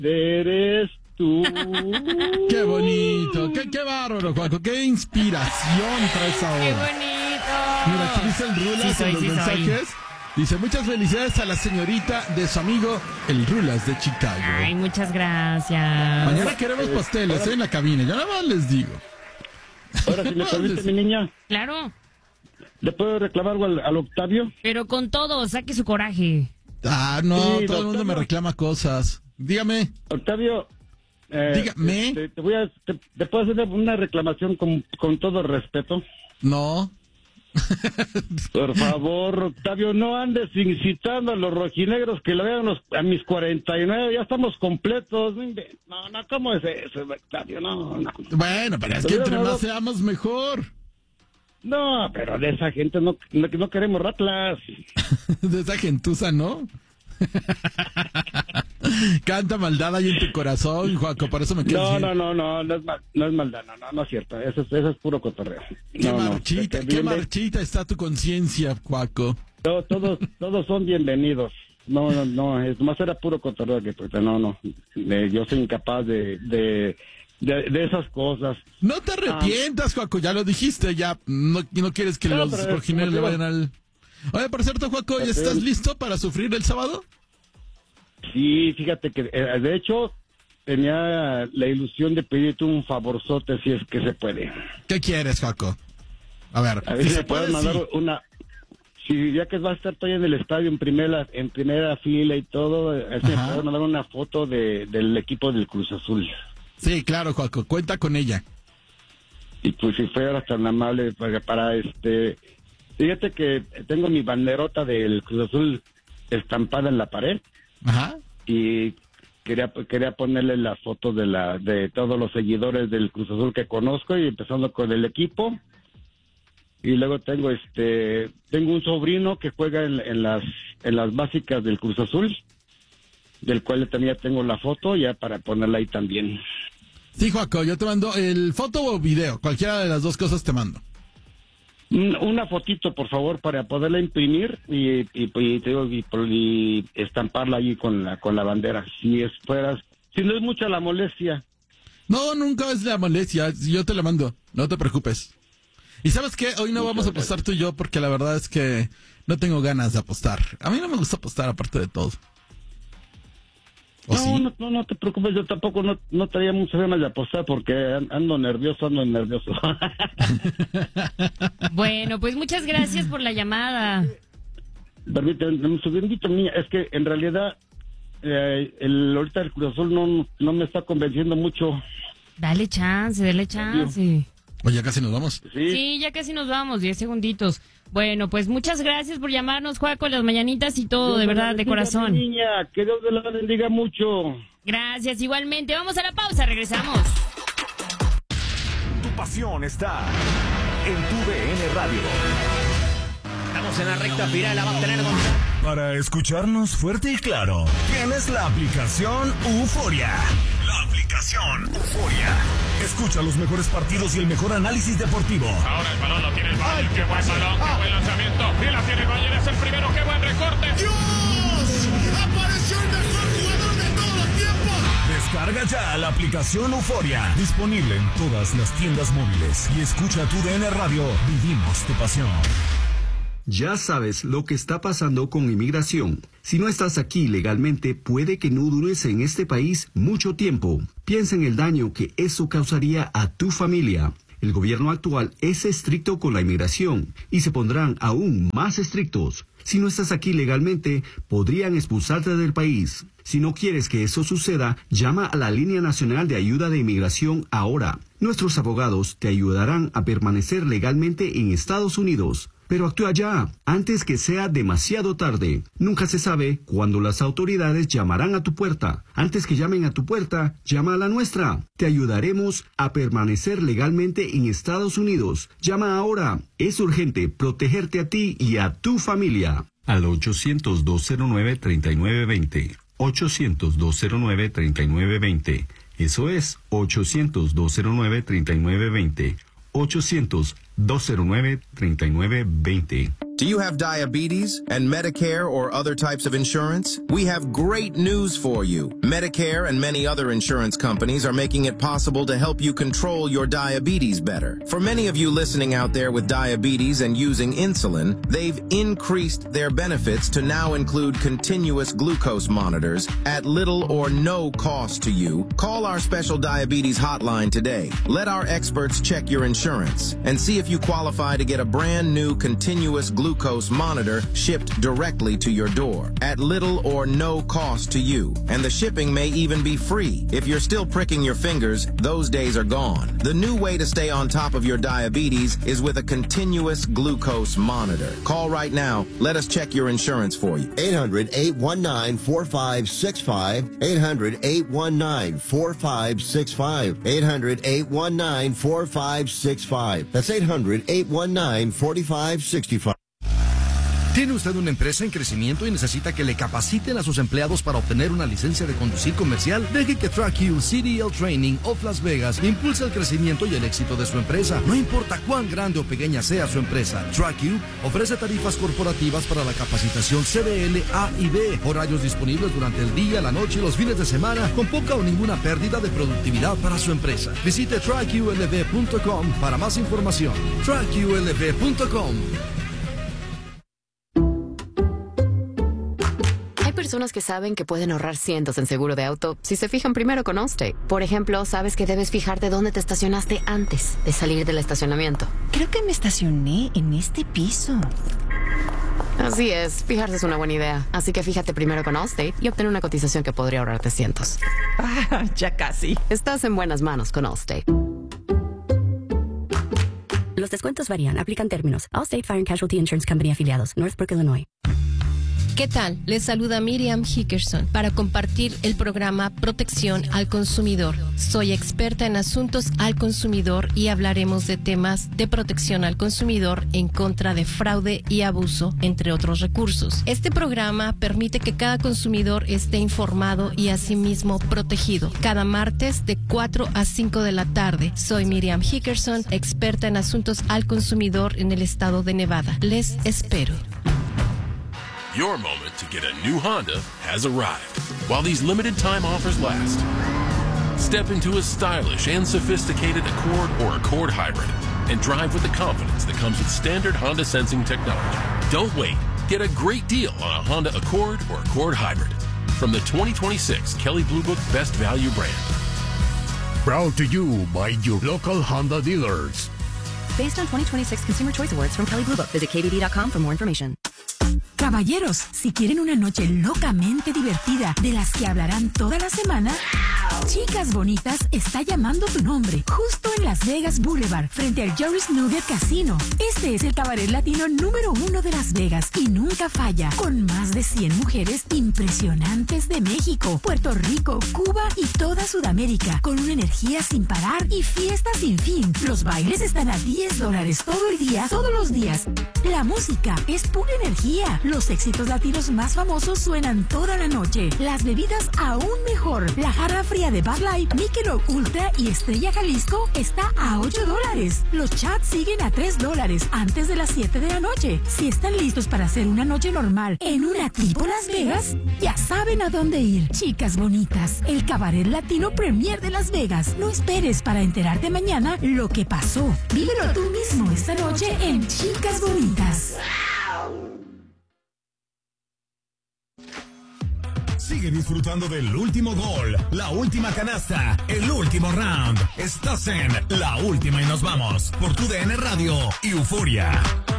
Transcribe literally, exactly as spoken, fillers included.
eres tú. Qué bonito, qué, qué bárbaro, Juaco, qué inspiración traes ahora. Qué bonito. Mira, aquí dice el Rulas Sí soy, en los sí mensajes. soy. Dice, muchas felicidades a la señorita de su amigo, el Rulas de Chicago. Ay, muchas gracias. Mañana queremos pasteles, ¿eh? En la cabina, yo nada más les digo. Ahora, si me permite, mi niña, Claro, ¿le puedo reclamar algo al, al Octavio? pero con todo, saque su coraje. Ah, no, Sí, todo el mundo doctor. me reclama cosas. Dígame. Octavio, eh, Dígame. este, te voy a, te, te puedo hacer una reclamación con, con todo respeto. No. Por favor, Octavio, no andes incitando a los rojinegros que lo vean los, a mis cuarenta y nueve, ya estamos completos. No, no, ¿cómo es eso, Octavio? No, no. Bueno, pero es que entre más seamos mejor. No, pero de esa gente no, no, no queremos ratlas. De esa gentuza, ¿no? Canta maldad ahí en tu corazón, Juaco, por eso me quedo. No, no, no, no, no es, mal, no es maldad, no, no, no es cierto. Eso es, eso es puro cotorreo. Qué No, no, marchita, este, qué bien, marchita está tu conciencia, Juaco. to- todos, todos son bienvenidos. No, no, no, es más era puro cotorreo que pues, no, no. Eh, yo soy incapaz de, de, de, de esas cosas. No te arrepientas, Juaco, ya lo dijiste, ya no, no quieres que No, los pero es rojineros como le digo. vayan al... Oye, por cierto, Juaco, ¿ya Pero- estás listo para sufrir el sábado? Sí, fíjate que, eh, de hecho, tenía la ilusión de pedirte un favorzote si es que se puede. ¿Qué quieres, Juaco? A ver, A ver si si se me puedes puede, mandar sí. una... Si ya que vas a estar todavía en el estadio en primera en primera fila y todo, a ver si me Ajá. puedes mandar una foto de, del equipo del Cruz Azul. Sí, claro, Juaco, cuenta con ella. Y pues si fueras tan amable para, para este... Fíjate que tengo mi banderota del Cruz Azul estampada en la pared Ajá. y quería quería ponerle la foto de la de todos los seguidores del Cruz Azul que conozco y empezando con el equipo. Y luego tengo este tengo un sobrino que juega en, en las en las básicas del Cruz Azul, del cual también tengo la foto ya para ponerla ahí también. Sí, Juaco, yo te mando el foto o video, cualquiera de las dos cosas te mando. Un- Una fotito, por favor, para poderla imprimir y, y, y, te digo, y, y estamparla ahí con la con la bandera. Si es fueras, si no es mucha la molestia. No, nunca es la molestia, yo te la mando, no te preocupes. ¿Y sabes qué? Hoy no Muchas vamos a apostar tú y yo porque la verdad es que no tengo ganas de apostar. A mí no me gusta apostar aparte de todo. ¿O No, sí? no, no, no te preocupes, yo tampoco no, no traía muchas ganas de apostar porque an- ando nervioso, ando nervioso. Bueno, pues muchas gracias por la llamada. Permíteme, su bendito niña, es que en realidad eh, el ahorita el Cruz Azul no, no me está convenciendo mucho. Dale chance, dale chance. Oye, ya casi nos vamos. Sí, Sí, ya casi nos vamos, diez segunditos. Bueno, pues muchas gracias por llamarnos, Juaco, las mañanitas y todo, Dios de me la verdad, de bendiga, corazón. mi niña, que Dios me la bendiga mucho. Gracias, igualmente. Vamos a la pausa, regresamos. Tu pasión está en tu D N Radio. Estamos en la recta final, la va a tener Gonzalo. Para escucharnos fuerte y claro, tienes la aplicación Euforia. La aplicación Euforia. Escucha los mejores partidos y el mejor análisis deportivo. Ahora el balón lo tiene el Bayern. Qué buen balón, qué buen lanzamiento. Y la tiene el Bayern, es el primero. Qué buen recorte. ¡Dios! ¡Apareció el mejor jugador de todos los tiempos! Descarga ya la aplicación Euforia. Disponible en todas las tiendas móviles. Y escucha tu D N Radio. Vivimos tu pasión. Ya sabes lo que está pasando con inmigración. Si no estás aquí legalmente, puede que no dures en este país mucho tiempo. Piensa en el daño que eso causaría a tu familia. El gobierno actual es estricto con la inmigración y se pondrán aún más estrictos. Si no estás aquí legalmente, podrían expulsarte del país. Si no quieres que eso suceda, llama a la Línea Nacional de Ayuda de Inmigración ahora. Nuestros abogados te ayudarán a permanecer legalmente en Estados Unidos. Pero actúa ya, antes que sea demasiado tarde. Nunca se sabe cuándo las autoridades llamarán a tu puerta. Antes que llamen a tu puerta, llama a la nuestra. Te ayudaremos a permanecer legalmente en Estados Unidos. Llama ahora. Es urgente protegerte a ti y a tu familia. Al ochocientos, dos cero nueve, treinta y nueve veinte. ochocientos, dos cero nueve, treinta y nueve veinte. Eso es ochocientos, dos cero nueve, treinta y nueve veinte. ochocientos, dos cero nueve, treinta y nueve veinte. Do you have diabetes and Medicare or other types of insurance? We have great news for you. Medicare and many other insurance companies are making it possible to help you control your diabetes better. For many of you listening out there with diabetes and using insulin, they've increased their benefits to now include continuous glucose monitors at little or no cost to you. Call our special diabetes hotline today. Let our experts check your insurance and see if you qualify to get a brand new continuous glucose glucose monitor shipped directly to your door at little or no cost to you. And the shipping may even be free. If you're still pricking your fingers, those days are gone. The new way to stay on top of your diabetes is with a continuous glucose monitor. Call right now. Let us check your insurance for you. eight hundred, eight one nine, four five six five. eight hundred, eight one nine, four five six five. eight hundred, eight one nine, four five six five. That's eight hundred, eight one nine, four five six five. ¿Tiene usted una empresa en crecimiento y necesita que le capaciten a sus empleados para obtener una licencia de conducir comercial? Deje que TrackU C D L Training of Las Vegas impulse el crecimiento y el éxito de su empresa. No importa cuán grande o pequeña sea su empresa, TrackU ofrece tarifas corporativas para la capacitación C D L A y B, horarios disponibles durante el día, la noche y los fines de semana, con poca o ninguna pérdida de productividad para su empresa. Visite track U L V punto com para más información. track U L V punto com. Hay personas que saben que pueden ahorrar cientos en seguro de auto si se fijan primero con Allstate. Por ejemplo, sabes que debes fijarte dónde te estacionaste antes de salir del estacionamiento. Creo que me estacioné en este piso. Así es, fijarse es una buena idea. Así que fíjate primero con Allstate y obtén una cotización que podría ahorrarte cientos. Ah, ya casi. Estás en buenas manos con Allstate. Los descuentos varían. Aplican términos. Allstate Fire and Casualty Insurance Company afiliados. Northbrook, Illinois. ¿Qué tal? Les saluda Miriam Hickerson para compartir el programa Protección al Consumidor. Soy experta en asuntos al consumidor y hablaremos de temas de protección al consumidor en contra de fraude y abuso, entre otros recursos. Este programa permite que cada consumidor esté informado y asimismo protegido. Cada martes de cuatro a cinco de la tarde. Soy Miriam Hickerson, experta en asuntos al consumidor en el estado de Nevada. Les espero. Your moment to get a new Honda has arrived. While these limited time offers last, step into a stylish and sophisticated Accord or Accord Hybrid and drive with the confidence that comes with standard Honda sensing technology. Don't wait. Get a great deal on a Honda Accord or Accord Hybrid from the twenty twenty-six Kelley Blue Book Best Value brand. Proud to you by your local Honda dealers. Based on twenty twenty-six Consumer Choice Awards from Kelley Blue Book. Visit K B B dot com for more information. Caballeros, si quieren una noche locamente divertida de las que hablarán toda la semana, Chicas Bonitas está llamando tu nombre, justo en Las Vegas Boulevard, frente al Jerry's Nugget Casino. Este es el cabaret latino número uno de Las Vegas y nunca falla, con más de cien mujeres impresionantes de México, Puerto Rico, Cuba y toda Sudamérica, con una energía sin parar y fiestas sin fin. Los bailes están a diez dólares todo el día, todos los días. La música es pura energía. Los éxitos latinos más famosos suenan toda la noche. Las bebidas aún mejor. La jarra fría de Bud Light, Michelob Ultra y Estrella Jalisco está a ocho dólares. Los chats siguen a tres dólares antes de las siete de la noche. Si están listos para hacer una noche normal en una tipo Las Vegas, ya saben a dónde ir. Chicas Bonitas, el cabaret latino premier de Las Vegas. No esperes para enterarte mañana lo que pasó. Vívelo tú mismo esta noche en Chicas Bonitas. Sigue disfrutando del último gol, la última canasta, el último round. Estás en La Última y Nos Vamos por tu D N Radio y Euforia.